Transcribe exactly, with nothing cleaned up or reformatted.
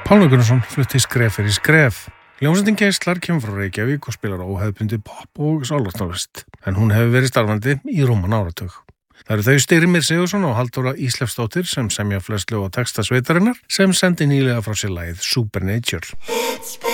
Pálmi Gunnarsson flutti skref fyrir skref. Hljómsveitin Geislar kemur frá Reykjavík og spilar óhefðbundið pop og sálartónlist, en hún hefur verið starfandi í rúman áratug. Það eru þau Styrmir Sigurðsson og Halldóra Ísleifsdóttir sem semja flest lög og texta sveitarinnar sem sendi nýlega frá sér lagið Supernature.